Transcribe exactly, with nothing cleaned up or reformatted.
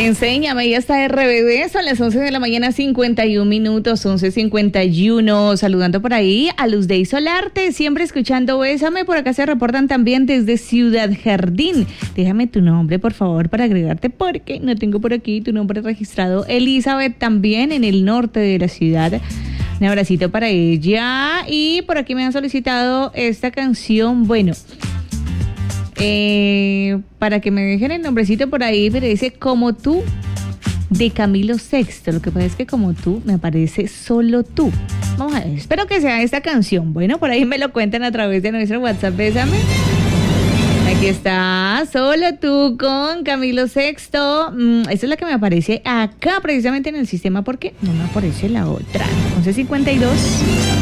Enséñame, ya está R B D, son las once de la mañana, cincuenta y un minutos, once cincuenta y uno, saludando por ahí a Luz de Isolarte, siempre escuchando Bésame, por acá se reportan también desde Ciudad Jardín. Déjame tu nombre, por favor, para agregarte, porque no tengo por aquí tu nombre registrado. Elizabeth, también en el norte de la ciudad. Un abracito para ella. Y por aquí me han solicitado esta canción, bueno... Eh, para que me dejen el nombrecito por ahí, pero dice Como Tú, de Camilo Sexto. Lo que pasa es que Como Tú me aparece Solo Tú. Vamos a ver, espero que sea esta canción. Bueno, por ahí me lo cuentan a través de nuestro WhatsApp. Bésame. Aquí está, Solo Tú con Camilo Sexto. Mm, esta es la que me aparece acá precisamente en el sistema, porque no me aparece la otra. once cincuenta y dos.